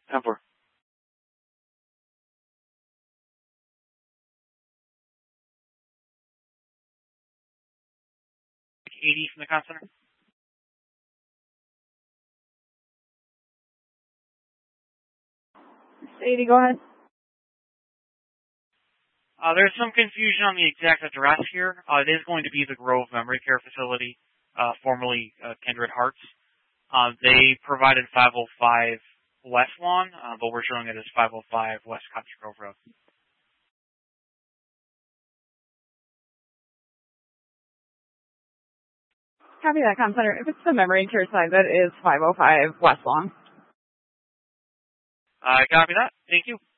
10-4. 80 from the Con Center. Sadie, go ahead. There's some confusion on the exact address here. It is going to be the Grove Memory Care Facility, formerly Kindred Hearts. They provided 505 West Lawn, but we're showing it as 505 West Country Grove Road. Copy that, Con Center. If it's the memory care side, that is 505 West Lawn. Copy that. Thank you.